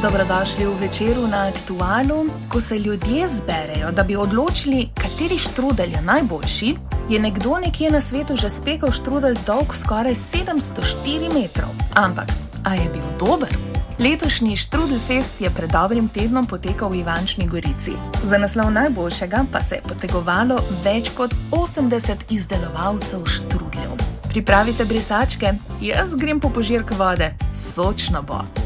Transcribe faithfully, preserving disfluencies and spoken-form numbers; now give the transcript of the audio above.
Dobrodošli v Večeru na Aktualu. Ko se ljudje zberejo, da bi odločili, kateri štrudelj je najboljši, je nekdo nekje na svetu že spekel štrudelj dolg skoraj sedemsto štiri metrov. Ampak, a je bil dober? Letošnji Štrudeljfest je pred dobrim tednom potekal v Ivančni Gorici. Za naslov najboljšega pa se je potegovalo več kot osemdeset izdelovalcev štrudeljev. Pripravite brisačke, jaz grem po požirek vode, sočno bo.